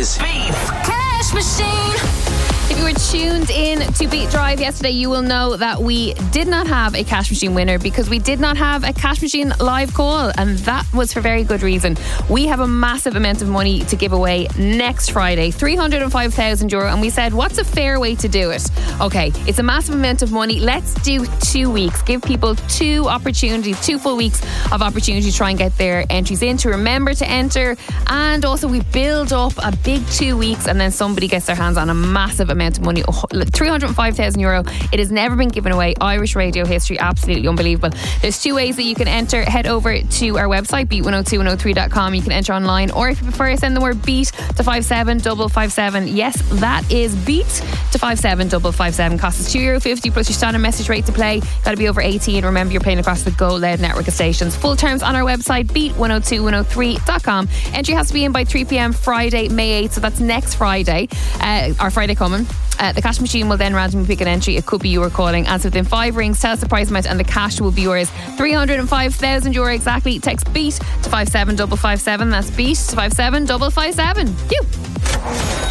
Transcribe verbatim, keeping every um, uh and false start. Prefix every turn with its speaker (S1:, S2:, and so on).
S1: is
S2: Beats Cash Machine.
S3: If you were tuned in to Beat Drive yesterday, you will know that we did not have a Cash Machine winner because we did not have a Cash Machine live call, and that was for very good reason. We have a massive amount of money to give away next Friday, three hundred five thousand euro, and we said, what's a fair way to do it? Okay, it's a massive amount of money. Let's do two weeks. Give people two opportunities, two full weeks of opportunity to try and get their entries in, to remember to enter, and also we build up a big two weeks and then somebody gets their hands on a massive amount of money, three hundred five thousand euro. It has never been given away. Irish radio history, absolutely unbelievable. There's two ways that you can enter. Head over to our website, beat one oh two one oh three dot com. You can enter online, or if you prefer, send the word beat to five seven five five seven. Yes, that is beat to five seven five five seven. Cost is two euro fifty plus your standard message rate to play. Got to be over eighteen. Remember, you're playing across the Go Loud network of stations. Full terms on our website, beat one oh two one oh three dot com. Entry has to be in by three p.m. Friday, May eighth, so that's next Friday, uh, our Friday coming. Uh, the Cash Machine will then randomly pick an entry. It could be you were calling. Answer within five rings. Tell us the price amount and the cash will be yours. three hundred five thousand euro exactly. Text BEAT to five seven five five seven. That's BEAT to five seven five five seven. You.